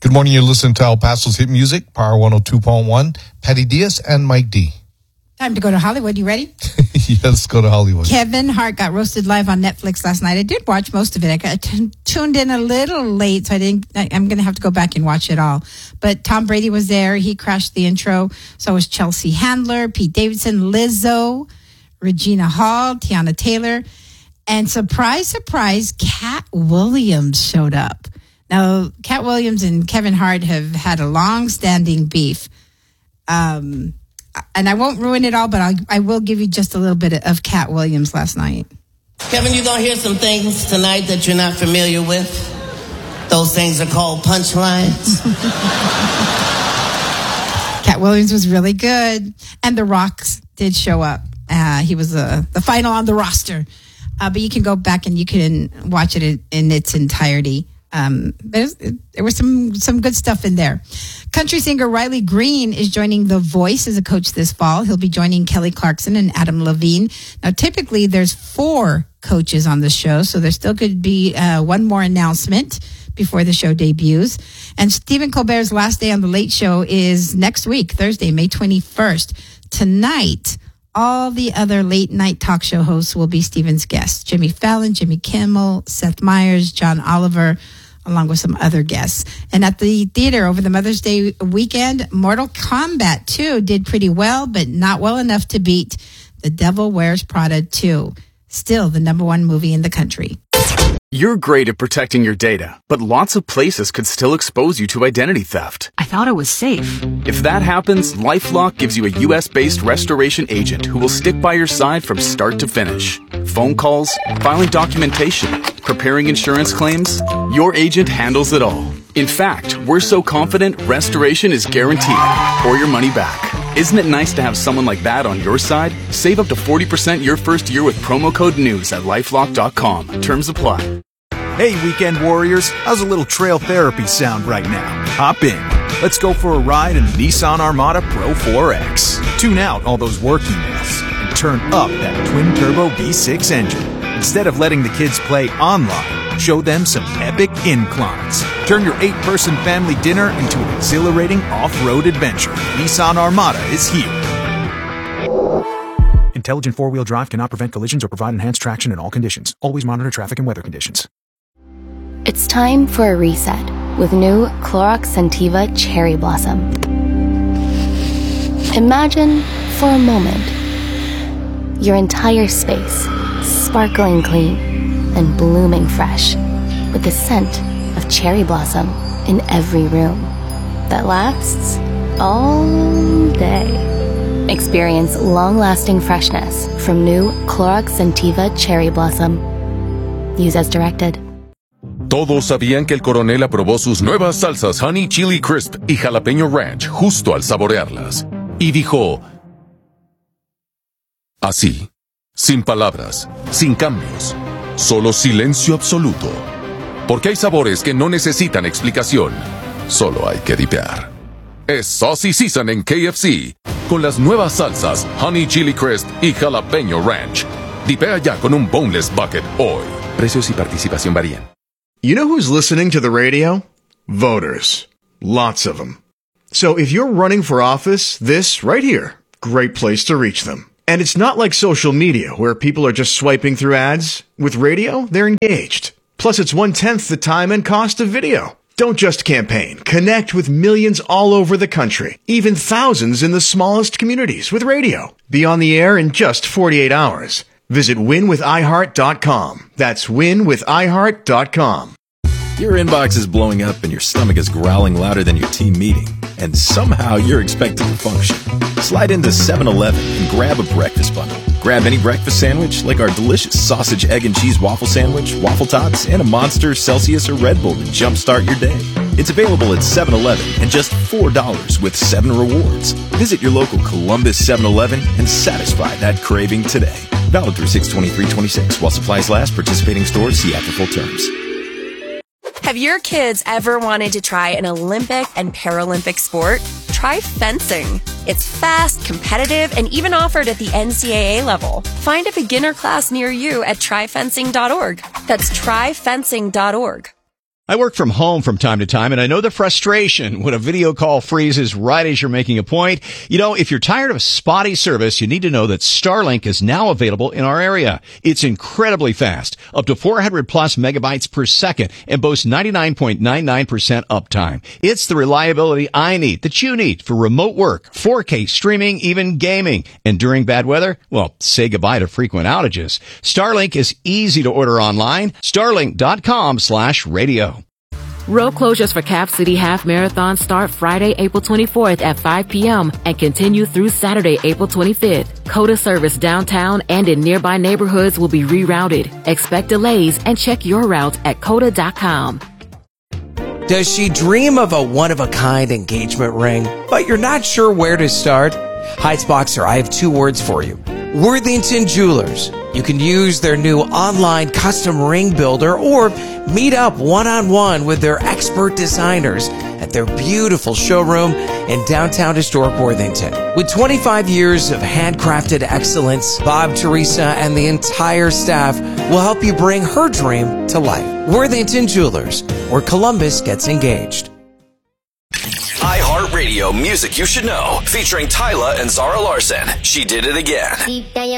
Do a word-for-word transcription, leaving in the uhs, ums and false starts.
Good morning. You're listening to El Paso's Hit Music, Power one oh two point one. Patty Diaz and Mike D. Time to go to Hollywood. You ready? Yes, let's go to Hollywood. Kevin Hart got roasted live on Netflix last night. I did watch most of it. I got t- tuned in a little late, so I didn't. I, I'm going to have to go back and watch it all. But Tom Brady was there. He crashed the intro. So was Chelsea Handler, Pete Davidson, Lizzo, Regina Hall, Tiana Taylor, and surprise, surprise, Cat Williams showed up. Now, Cat Williams and Kevin Hart have had a long-standing beef. Um. And I won't ruin it all, but I'll, I will give you just a little bit of Cat Williams last night. Kevin, you're going to hear some things tonight that you're not familiar with. Those things are called punchlines. Cat Williams was really good. And The Rock did show up. Uh, he was uh, the final on the roster. Uh, but you can go back and you can watch it in, in its entirety. Um, there was some, some good stuff in there. Country singer Riley Green is joining The Voice as a coach this fall. He'll be joining Kelly Clarkson and Adam Levine. Now, typically there's four coaches on the show, so there still could be uh, one more announcement before the show debuts. And Stephen Colbert's last day on The Late Show is next week, Thursday, May twenty-first. Tonight, all the other late night talk show hosts will be Stephen's guests. Jimmy Fallon, Jimmy Kimmel, Seth Meyers, John Oliver, along with some other guests. And at the theater over the Mother's Day weekend, Mortal Kombat two did pretty well, but not well enough to beat The Devil Wears Prada two. Still the number one movie in the country. You're great at protecting your data, but lots of places could still expose you to identity theft. I thought it was safe. If that happens, LifeLock gives you a U S-based restoration agent who will stick by your side from start to finish. Phone calls, filing documentation, preparing insurance claims, your agent handles it all. In fact, we're so confident restoration is guaranteed or your money back. Isn't it nice to have someone like that on your side? Save up to forty percent your first year with promo code NEWS at lifelock dot com. Terms apply. Hey, weekend warriors. How's a little trail therapy sound right now? Hop in. Let's go for a ride in the Nissan Armada Pro four X. Tune out all those work emails and turn up that twin-turbo V six engine. Instead of letting the kids play online, show them some epic inclines. Turn your eight-person family dinner into an exhilarating off-road adventure. Nissan Armada is here. Intelligent four-wheel drive cannot prevent collisions or provide enhanced traction in all conditions. Always monitor traffic and weather conditions. It's time for a reset with new Clorox Scentiva Cherry Blossom. Imagine, for a moment, your entire space sparkling clean and blooming fresh with the scent of cherry blossom in every room that lasts all day. Experience long-lasting freshness from new Clorox Scentiva Cherry Blossom. Use as directed. Todos sabían que el coronel aprobó sus nuevas salsas Honey Chili Crisp y Jalapeño Ranch justo al saborearlas. Y dijo, así, sin palabras, sin cambios, solo silencio absoluto. Porque hay sabores que no necesitan explicación, solo hay que dipear. Es Saucy Season en K F C, con las nuevas salsas Honey Chili Crisp y Jalapeño Ranch. Dipea ya con un boneless bucket hoy. Precios y participación varían. You know who's listening to the radio? Voters. Lots of them. So if you're running for office, this right here, great place to reach them. And it's not like social media where people are just swiping through ads. With radio, they're engaged. Plus, it's one-tenth the time and cost of video. Don't just campaign. Connect with millions all over the country, even thousands in the smallest communities with radio. Be on the air in just forty-eight hours. Visit win with i heart dot com. That's win with i heart dot com. Your inbox is blowing up and your stomach is growling louder than your team meeting. And somehow you're expected to function. Slide into seven eleven and grab a breakfast bundle. Grab any breakfast sandwich like our delicious sausage, egg, and cheese waffle sandwich, waffle tots, and a Monster, Celsius, or Red Bull to jumpstart your day. It's available at seven eleven and just four dollars with seven rewards. Visit your local Columbus seven eleven and satisfy that craving today. Valid through six twenty-three twenty-six. While supplies last, participating stores see after full terms. Have your kids ever wanted to try an Olympic and Paralympic sport? Try fencing. It's fast, competitive, and even offered at the N C double A level. Find a beginner class near you at try fencing dot org. That's try fencing dot org. I work from home from time to time, and I know the frustration when a video call freezes right as you're making a point. You know, if you're tired of spotty service, you need to know that Starlink is now available in our area. It's incredibly fast, up to four hundred plus megabytes per second, and boasts ninety-nine point nine nine percent uptime. It's the reliability I need, that you need, for remote work, four K streaming, even gaming. And during bad weather, well, say goodbye to frequent outages. Starlink is easy to order online. Starlink.com slash radio. Road closures for Cap City Half Marathon start Friday, April twenty-fourth at five p.m. and continue through Saturday, April twenty-fifth. COTA service downtown and in nearby neighborhoods will be rerouted. Expect delays and check your route at cota dot com. Does she dream of a one-of-a-kind engagement ring, but you're not sure where to start? Heights Boxer, I have two words for you. Worthington Jewelers. You can use their new online custom ring builder or meet up one-on-one with their expert designers at their beautiful showroom in downtown historic Worthington. With twenty-five years of handcrafted excellence, Bob, Teresa, and the entire staff will help you bring her dream to life. Worthington Jewelers, where Columbus gets engaged. iHeartRadio Music You Should Know, featuring Tyla and Zara Larson. She Did It Again.